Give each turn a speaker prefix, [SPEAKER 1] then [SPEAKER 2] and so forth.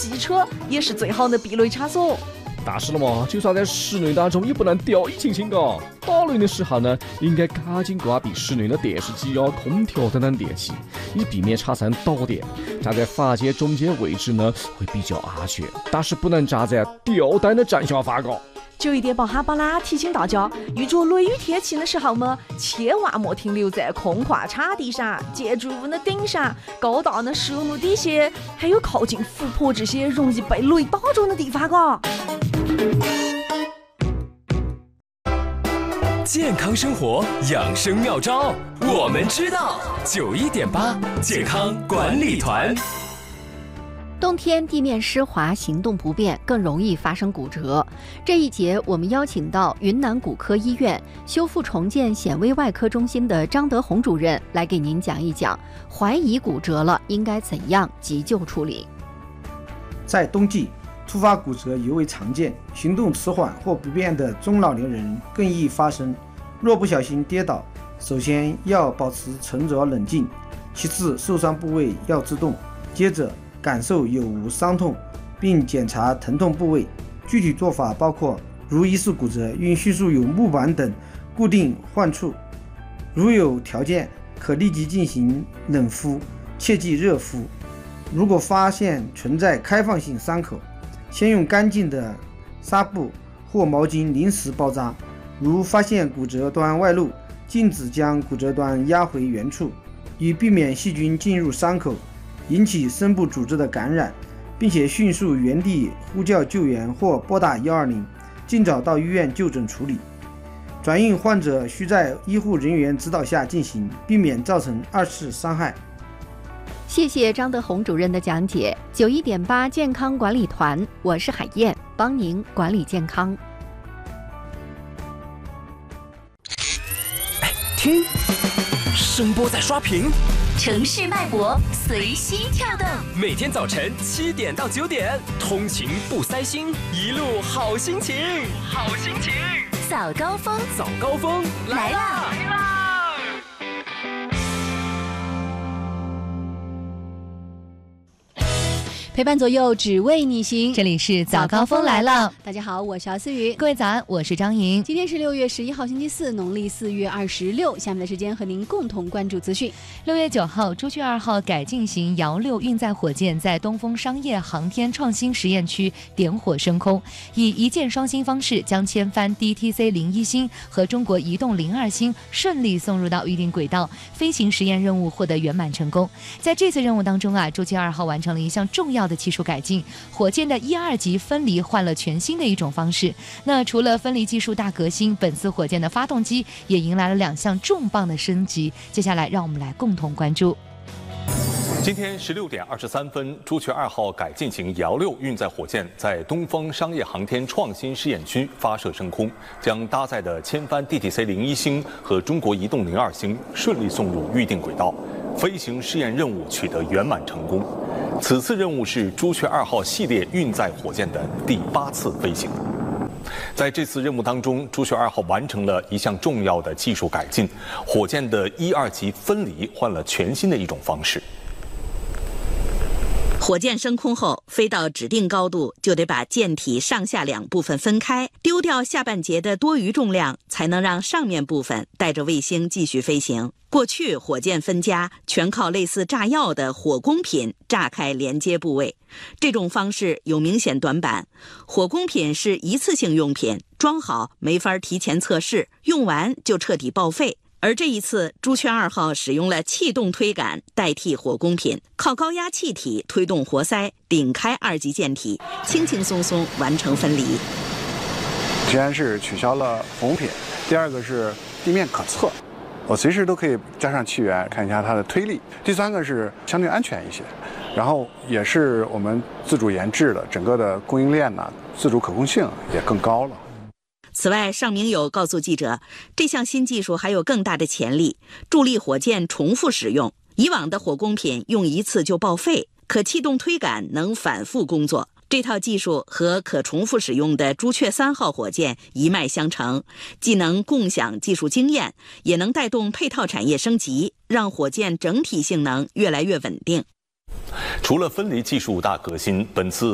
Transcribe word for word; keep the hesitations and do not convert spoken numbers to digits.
[SPEAKER 1] 汽车也是最好的避雷场所。
[SPEAKER 2] 但是了嘛，就算在室内当中也不能掉以轻心嘎。打雷的时候呢，应该赶紧关闭室内的电视机啊、空调等等电器，以避免产生导电。站在发接中间位置呢，会比较安全，但是不能站在吊带的站下发嘎。
[SPEAKER 1] 九一点八哈巴拉提醒大家，遇着雷雨天气的时候嘛，千万莫停留在空旷场地上、建筑物的顶上、高大的树木底下，还有靠近湖泊这些容易被雷打中的地方嘎。
[SPEAKER 3] 健康生活养生妙招，我们知道。九一点八健康管理团。
[SPEAKER 4] 冬天地面湿滑，行动不便，更容易发生骨折。这一节我们邀请到云南骨科医院修复重建显微外科中心的张德宏主任来给您讲一讲，怀疑骨折了应该怎样急救处理。
[SPEAKER 5] 在冬季，突发骨折尤为常见，行动迟缓或不便的中老年人更易发生。若不小心跌倒，首先要保持沉着冷静，其次受伤部位要自动，接着感受有无伤痛，并检查疼痛部位。具体做法包括：如疑似骨折，应迅速有木板等固定患处；如有条件，可立即进行冷敷，切忌热敷。如果发现存在开放性伤口，先用干净的纱布或毛巾临时包扎。如发现骨折端外露，禁止将骨折端压回原处，以避免细菌进入伤口，引起深部组织的感染，并且迅速原地呼叫救援或拨打一二零，尽早到医院就诊处理。转运患者需在医护人员指导下进行，避免造成二次伤害。
[SPEAKER 4] 谢谢张德宏主任的讲解。九一点八健康管理团，我是海燕，帮您管理健康。
[SPEAKER 3] 听，声波在刷屏，
[SPEAKER 6] 城市脉搏随心跳动。
[SPEAKER 3] 每天早晨七点到九点，通勤不塞心，一路好心情，好心情。
[SPEAKER 6] 早高峰，
[SPEAKER 3] 早高峰
[SPEAKER 6] 来啦！
[SPEAKER 3] 来啦！
[SPEAKER 7] 陪伴左右，只为你行。
[SPEAKER 8] 这里是早高峰来了。
[SPEAKER 7] 大家好，我是姚思雨。
[SPEAKER 8] 各位早安，我是张莹。
[SPEAKER 7] 今天是六月十一号，星期四，农历四月二十六。下面的时间和您共同关注资讯。
[SPEAKER 8] 六月九号，朱雀二号改进型遥六运载火箭在东风商业航天创新实验区点火升空，以一箭双星方式将千帆 D T C 零一星和中国移动零二星顺利送入到预定轨道，飞行实验任务获得圆满成功。在这次任务当中啊，朱雀二号完成了一项重要的技术改进，火箭的一二级分离换了全新的一种方式。那除了分离技术大革新，本次火箭的发动机也迎来了两项重磅的升级。接下来让我们来共同关注。
[SPEAKER 9] 今天十六点二十三分，朱雀二号改进型遥六运载火箭在东风商业航天创新试验区发射升空，将搭载的千帆 D T C 零一星和中国移动零二星顺利送入预定轨道，飞行试验任务取得圆满成功。此次任务是朱雀二号系列运载火箭的第八次飞行。在这次任务当中，朱雀二号完成了一项重要的技术改进，火箭的一二级分离换了全新的一种方式。
[SPEAKER 10] 火箭升空后，飞到指定高度就得把舰体上下两部分分开，丢掉下半截的多余重量，才能让上面部分带着卫星继续飞行。过去火箭分家全靠类似炸药的火工品炸开连接部位，这种方式有明显短板。火工品是一次性用品，装好没法提前测试，用完就彻底报废。而这一次，朱雀二号使用了气动推杆代替火工品，靠高压气体推动活塞顶开二级舰体，轻轻松松完成分离。
[SPEAKER 11] 既然是取消了火工品，第二个是地面可测，我随时都可以加上气源看一下它的推力。第三个是相对安全一些，然后也是我们自主研制的，整个的供应链呢，自主可控性也更高了。
[SPEAKER 10] 此外，尚明友告诉记者，这项新技术还有更大的潜力，助力火箭重复使用。以往的火工品用一次就报废，可气动推杆能反复工作。这套技术和可重复使用的朱雀三号火箭一脉相承，既能共享技术经验，也能带动配套产业升级，让火箭整体性能越来越稳定。
[SPEAKER 9] 除了分离技术大革新，本次